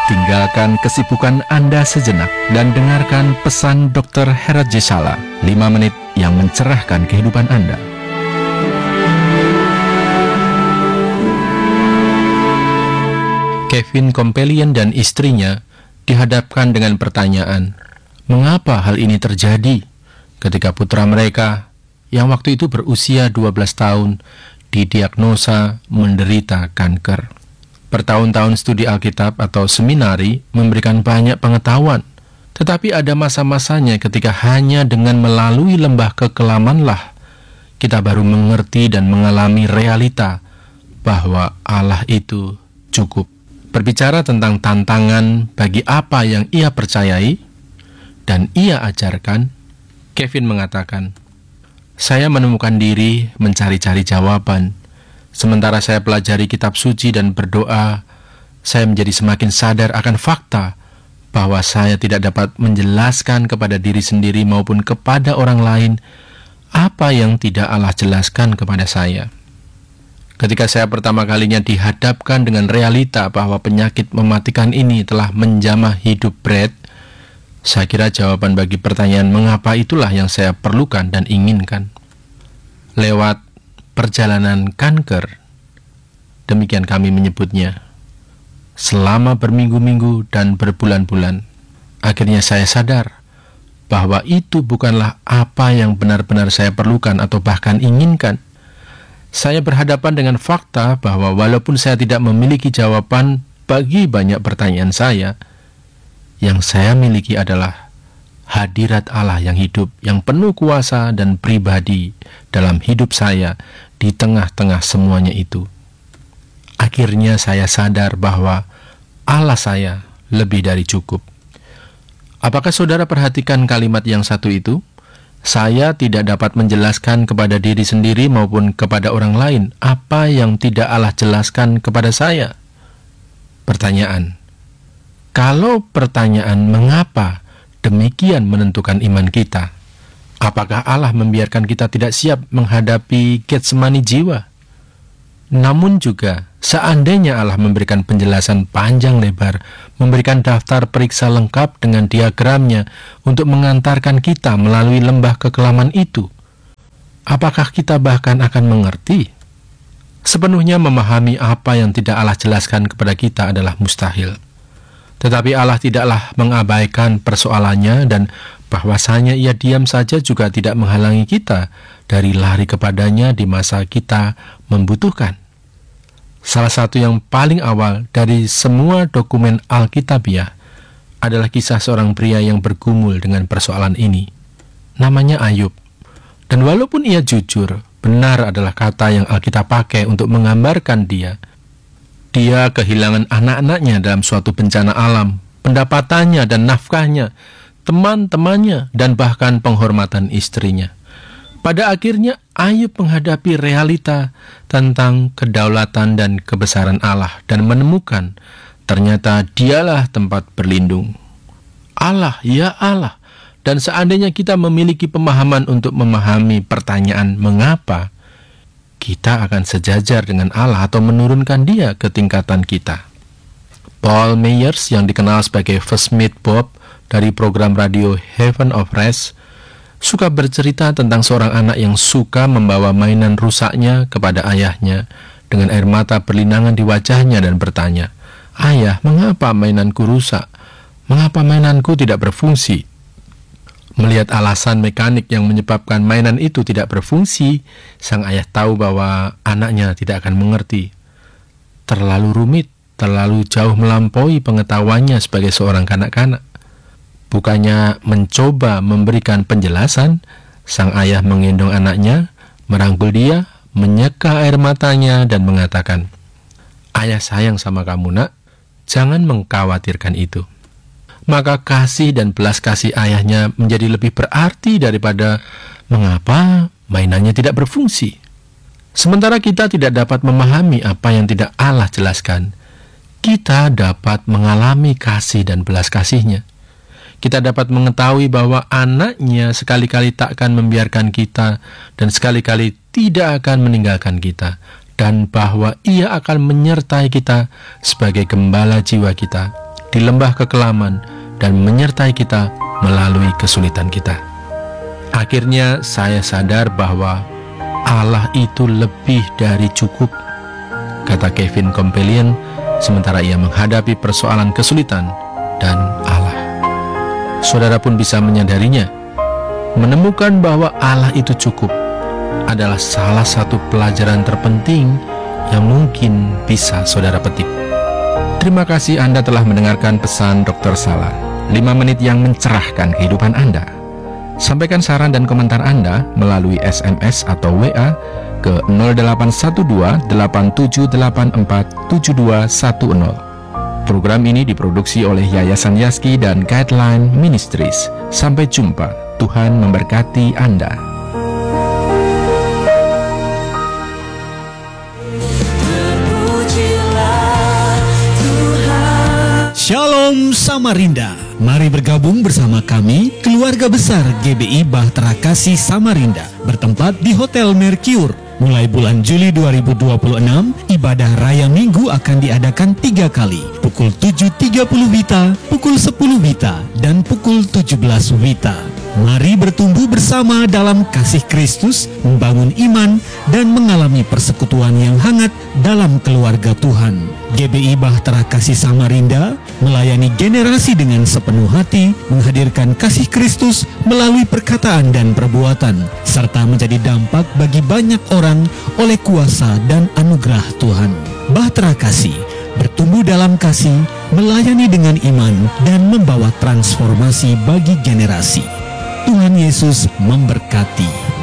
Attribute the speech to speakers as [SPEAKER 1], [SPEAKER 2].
[SPEAKER 1] Tinggalkan kesibukan Anda sejenak dan dengarkan pesan Dr. Herat Jesala, 5 menit yang mencerahkan kehidupan Anda. Kevin Kompelian dan istrinya dihadapkan dengan pertanyaan, mengapa hal ini terjadi ketika putra mereka yang waktu itu berusia 12 tahun didiagnosa menderita kanker. Bertahun-tahun studi Alkitab atau seminari memberikan banyak pengetahuan, tetapi ada masa-masanya ketika hanya dengan melalui lembah kekelamanlah kita baru mengerti dan mengalami realita bahwa Allah itu cukup. Berbicara tentang tantangan bagi apa yang ia percayai dan ia ajarkan, Kevin mengatakan, saya menemukan diri mencari-cari jawaban. Sementara saya pelajari kitab suci dan berdoa, saya menjadi semakin sadar akan fakta bahwa saya tidak dapat menjelaskan kepada diri sendiri maupun kepada orang lain apa yang tidak Allah jelaskan kepada saya. Ketika saya pertama kalinya dihadapkan dengan realita bahwa penyakit mematikan ini telah menjamah hidup Brad, saya kira jawaban bagi pertanyaan mengapa itulah yang saya perlukan dan inginkan. Lewat perjalanan kanker, demikian kami menyebutnya, selama berminggu-minggu dan berbulan-bulan, akhirnya saya sadar bahwa itu bukanlah apa yang benar-benar saya perlukan atau bahkan inginkan. Saya berhadapan dengan fakta bahwa walaupun saya tidak memiliki jawaban bagi banyak pertanyaan saya, yang saya miliki adalah hadirat Allah yang hidup, yang penuh kuasa dan pribadi dalam hidup saya di tengah-tengah semuanya itu. Akhirnya saya sadar bahwa Allah saya lebih dari cukup. Apakah saudara perhatikan kalimat yang satu itu? Saya tidak dapat menjelaskan kepada diri sendiri maupun kepada orang lain apa yang tidak Allah jelaskan kepada saya. Pertanyaan, kalau pertanyaan mengapa demikian menentukan iman kita, apakah Allah membiarkan kita tidak siap menghadapi Getsemani jiwa? Namun juga, seandainya Allah memberikan penjelasan panjang lebar, memberikan daftar periksa lengkap dengan diagramnya untuk mengantarkan kita melalui lembah kekelaman itu, apakah kita bahkan akan mengerti? Sepenuhnya memahami apa yang tidak Allah jelaskan kepada kita adalah mustahil. Tetapi Allah tidaklah mengabaikan persoalannya dan bahwasanya ia diam saja juga tidak menghalangi kita dari lari kepadanya di masa kita membutuhkan. Salah satu yang paling awal dari semua dokumen Alkitabiah adalah kisah seorang pria yang bergumul dengan persoalan ini. Namanya Ayub. Dan walaupun ia jujur, benar adalah kata yang Alkitab pakai untuk menggambarkan dia. Dia kehilangan anak-anaknya dalam suatu bencana alam, pendapatannya dan nafkahnya, teman-temannya, dan bahkan penghormatan istrinya. Pada akhirnya, Ayub menghadapi realita tentang kedaulatan dan kebesaran Allah dan menemukan ternyata dialah tempat berlindung. Allah, ya Allah. Dan seandainya kita memiliki pemahaman untuk memahami pertanyaan mengapa, kita akan sejajar dengan Allah atau menurunkan dia ke tingkatan kita. Paul Meyers yang dikenal sebagai First Mate Bob dari program radio Heaven of Rest suka bercerita tentang seorang anak yang suka membawa mainan rusaknya kepada ayahnya dengan air mata berlinangan di wajahnya dan bertanya, "Ayah, mengapa mainanku rusak? Mengapa mainanku tidak berfungsi?" Melihat alasan mekanik yang menyebabkan mainan itu tidak berfungsi, sang ayah tahu bahwa anaknya tidak akan mengerti. Terlalu rumit, terlalu jauh melampaui pengetahuannya sebagai seorang kanak-kanak. Bukannya mencoba memberikan penjelasan, sang ayah menggendong anaknya, merangkul dia, menyeka air matanya, dan mengatakan, "Ayah sayang sama kamu, nak. Jangan mengkhawatirkan itu." Maka kasih dan belas kasih ayahnya menjadi lebih berarti daripada mengapa mainannya tidak berfungsi. Sementara kita tidak dapat memahami apa yang tidak Allah jelaskan, kita dapat mengalami kasih dan belas kasihnya. Kita dapat mengetahui bahwa anaknya sekali-kali tak akan membiarkan kita dan sekali-kali tidak akan meninggalkan kita, dan bahwa ia akan menyertai kita sebagai gembala jiwa kita di lembah kekelaman, dan menyertai kita melalui kesulitan kita. Akhirnya saya sadar bahwa Allah itu lebih dari cukup, kata Kevin Kompelian sementara ia menghadapi persoalan kesulitan dan Allah. Saudara pun bisa menyadarinya. Menemukan bahwa Allah itu cukup adalah salah satu pelajaran terpenting yang mungkin bisa saudara petik. Terima kasih Anda telah mendengarkan pesan Dr. Sala, 5 menit yang mencerahkan kehidupan Anda. Sampaikan saran dan komentar Anda melalui SMS atau WA ke 0812-8784-7210. Program ini diproduksi oleh Yayasan Yaski dan Guideline Ministries. Sampai jumpa. Tuhan memberkati Anda.
[SPEAKER 2] Shalom Samarinda. Mari bergabung bersama kami, keluarga besar GBI Bahtera Kasih Samarinda, bertempat di Hotel Mercure. Mulai bulan Juli 2026, ibadah Raya Minggu akan diadakan 3 kali, pukul 7.30 WITA, pukul 10 WITA, dan pukul 17 WITA. Mari bertumbuh bersama dalam kasih Kristus, membangun iman, dan mengalami persekutuan yang hangat dalam keluarga Tuhan. GBI Bahtera Kasih Samarinda melayani generasi dengan sepenuh hati, menghadirkan kasih Kristus melalui perkataan dan perbuatan, serta menjadi dampak bagi banyak orang oleh kuasa dan anugerah Tuhan. Bahtera Kasih bertumbuh dalam kasih, melayani dengan iman, dan membawa transformasi bagi generasi. Tuhan Yesus memberkati.